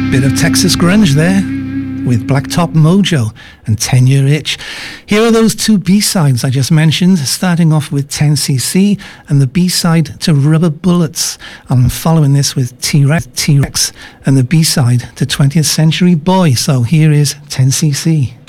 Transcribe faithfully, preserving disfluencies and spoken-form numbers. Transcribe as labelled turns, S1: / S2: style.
S1: Bit of Texas grunge there with Blacktop Mojo and ten year Itch. Here are those two B-sides I just mentioned, starting off with ten C C and the B-side to Rubber Bullets. I'm following this with T-Rex, T-Rex and the B-side to twentieth Century Boy. So here is ten C C.